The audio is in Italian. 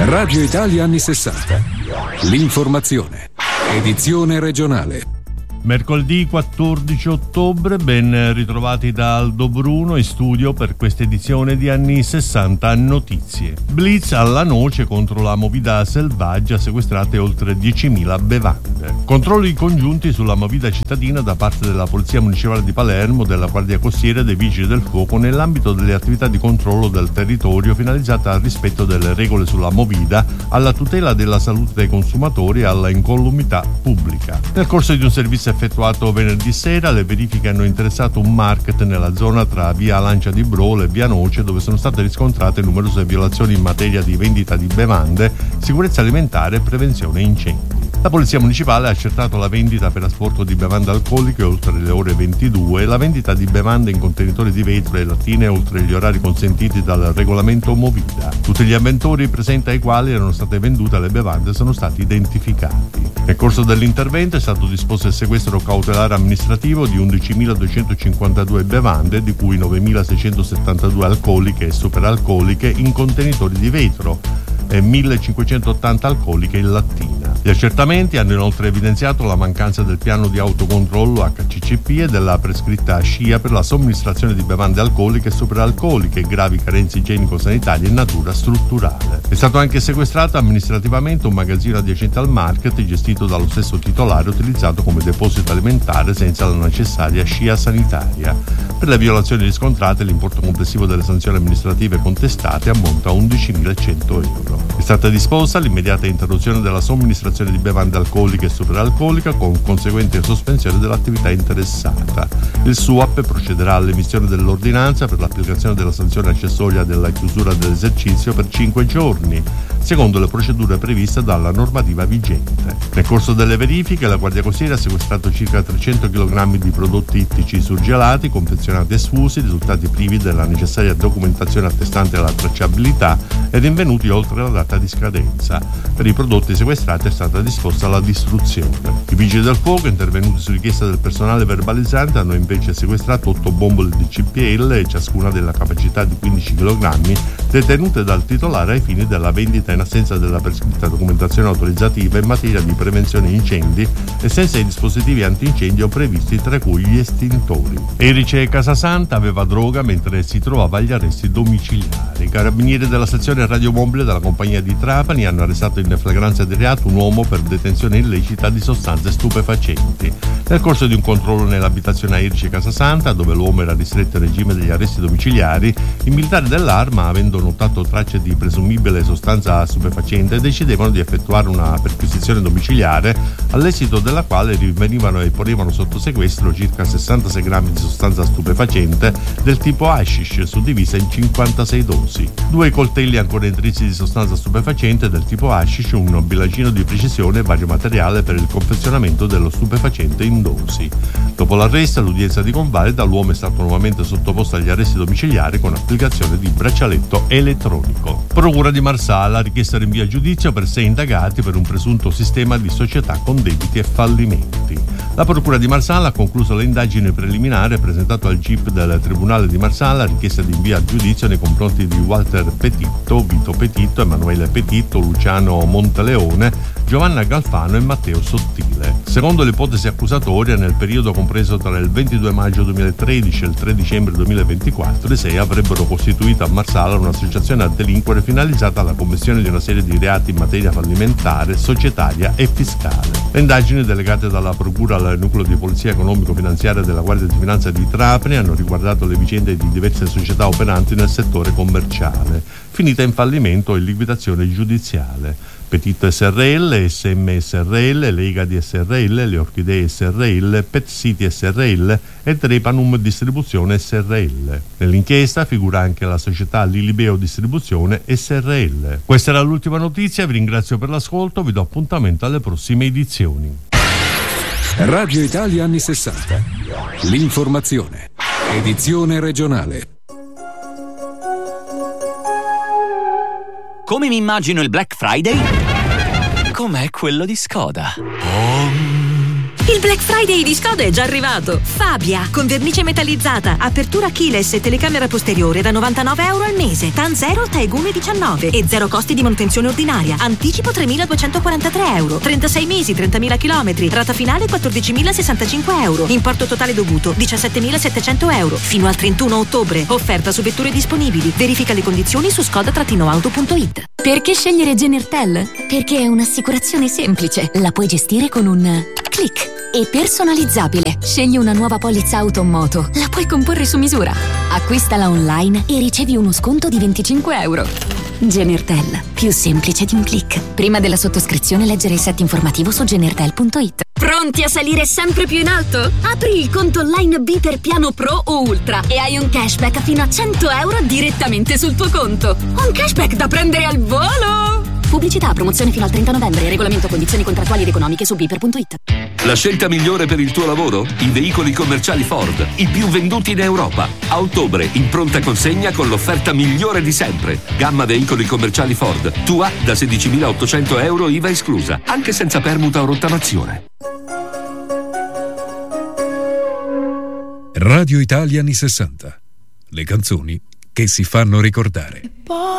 Radio Italia anni 60. L'informazione. Edizione regionale. Mercoledì 14 ottobre, ben ritrovati da Aldo Bruno in studio per questa edizione di anni 60 notizie. Blitz alla noce contro la movida selvaggia, sequestrate oltre 10.000 bevande. Controlli congiunti sulla movida cittadina da parte della Polizia Municipale di Palermo, della Guardia Costiera e dei Vigili del Fuoco nell'ambito delle attività di controllo del territorio finalizzate al rispetto delle regole sulla movida, alla tutela della salute dei consumatori e alla incolumità pubblica. Nel corso di un servizio effettuato venerdì sera, le verifiche hanno interessato un market nella zona tra via Lancia di Brolo e via Noce, dove sono state riscontrate numerose violazioni in materia di vendita di bevande, sicurezza alimentare e prevenzione incendi. La Polizia Municipale ha accertato la vendita per asporto di bevande alcoliche oltre le ore 22 e la vendita di bevande in contenitori di vetro e lattine oltre gli orari consentiti dal regolamento Movida. Tutti gli avventori presenti ai quali erano state vendute le bevande sono stati identificati. Nel corso dell'intervento è stato disposto il sequestro cautelare amministrativo di 11.252 bevande, di cui 9.672 alcoliche e superalcoliche in contenitori di vetro e 1.580 alcoliche in lattina. Gli accertamenti hanno inoltre evidenziato la mancanza del piano di autocontrollo HCCP e della prescritta SCIA per la somministrazione di bevande alcoliche e superalcoliche e gravi carenze igienico-sanitarie in natura strutturale. È stato anche sequestrato amministrativamente un magazzino adiacente al market gestito dallo stesso titolare, utilizzato come deposito alimentare senza la necessaria SCIA sanitaria. Per le violazioni riscontrate, l'importo complessivo delle sanzioni amministrative contestate ammonta a 11.100 euro. È stata disposta l'immediata interruzione della somministrazione di bevande alcoliche e superalcolica con conseguente sospensione dell'attività interessata. Il SUAP procederà all'emissione dell'ordinanza per l'applicazione della sanzione accessoria della chiusura dell'esercizio per 5 giorni, secondo le procedure previste dalla normativa vigente. Nel corso delle verifiche, la Guardia Costiera ha sequestrato circa 300 kg di prodotti ittici surgelati, confezionati e sfusi, risultati privi della necessaria documentazione attestante la tracciabilità e rinvenuti oltre la data di scadenza. Per i prodotti sequestrati è stata disposta la distruzione. I vigili del fuoco, intervenuti su richiesta del personale verbalizzante, hanno invece sequestrato 8 bombole di CPL, ciascuna della capacità di 15 kg, detenute dal titolare ai fini della vendita in assenza della prescritta documentazione autorizzativa in materia di prevenzione incendi e senza i dispositivi antincendio previsti, tra cui gli estintori. Erice Casasanta aveva droga mentre si trovava agli arresti domiciliari. I carabinieri della sezione radiomobile della compagnia di Trapani hanno arrestato in flagranza di reato un uomo per detenzione illecita di sostanze stupefacenti. Nel corso di un controllo nell'abitazione a Erice Casasanta, dove l'uomo era ristretto in regime degli arresti domiciliari, i militari dell'Arma, avendo notato tracce di presumibile sostanza stupefacente, decidevano di effettuare una perquisizione domiciliare, all'esito della quale rinvenivano e ponevano sotto sequestro circa 66 grammi di sostanza stupefacente del tipo hashish, suddivisa in 56 dosi, 2 coltelli ancora intrisi di sostanza stupefacente del tipo hashish, un bilancino di precisione e vario materiale per il confezionamento dello stupefacente in dosi. Dopo l'arresto e l'udienza di convalida, l'uomo è stato nuovamente sottoposto agli arresti domiciliari con applicazione di braccialetto elettronico. Procura di Marsala, richiesta rinvio a giudizio per 6 indagati per un presunto sistema di società con debiti e fallimenti. La Procura di Marsala ha concluso le indagini preliminari e presentato al GIP del Tribunale di Marsala richiesta di invio a giudizio nei confronti di Walter Petitto, Vito Petitto, Emanuele Petitto, Luciano Monteleone, Giovanna Galfano e Matteo Sottile. Secondo l'ipotesi accusatoria, nel periodo compreso tra il 22 maggio 2013 e il 3 dicembre 2024, i 6 avrebbero costituito a Marsala un'associazione a delinquere finalizzata alla commissione di una serie di reati in materia fallimentare, societaria e fiscale. Le indagini delegate dalla Procura al Nucleo di Polizia Economico-Finanziaria della Guardia di Finanza di Trapani hanno riguardato le vicende di diverse società operanti nel settore commerciale, finita in fallimento e liquidazione giudiziale. Petitto SRL, SM SRL, Lega di SRL, Le Orchidee SRL, Pet City SRL e Trepanum Distribuzione SRL. Nell'inchiesta figura anche la società Lilibeo Distribuzione SRL. Questa era l'ultima notizia, vi ringrazio per l'ascolto, vi do appuntamento alle prossime edizioni. Radio Italia anni 60. L'informazione. Edizione regionale. Come mi immagino il Black Friday? Com'è quello di Skoda. Il Black Friday di Skoda è già arrivato. Fabia, con vernice metallizzata, apertura keyless e telecamera posteriore da €99 al mese. TAN 0, Taigume 19 e 0 costi di manutenzione ordinaria. Anticipo €3.243. 36 mesi, 30.000 chilometri. Rata finale €14.065. Importo totale dovuto €17.700. Fino al 31 ottobre. Offerta su vetture disponibili. Verifica le condizioni su skoda-auto.it. Perché scegliere Genertel? Perché è un'assicurazione semplice. La puoi gestire con un click. E personalizzabile. Scegli una nuova polizza auto o moto. La puoi comporre su misura. Acquistala online e ricevi uno sconto di €25. Genertel. Più semplice di un click. Prima della sottoscrizione leggere il set informativo su genertel.it. Pronti a salire sempre più in alto? Apri il conto online B per piano Pro o Ultra e hai un cashback fino a €100 direttamente sul tuo conto. Un cashback da prendere al volo! Pubblicità, promozione fino al 30 novembre. Regolamento, condizioni contrattuali ed economiche su biper.it. La scelta migliore per il tuo lavoro? I veicoli commerciali Ford, i più venduti in Europa. A ottobre, in pronta consegna con l'offerta migliore di sempre. Gamma veicoli commerciali Ford, tua da €16.800 IVA esclusa, anche senza permuta o rottamazione. Radio Italia anni 60. Le canzoni che si fanno ricordare.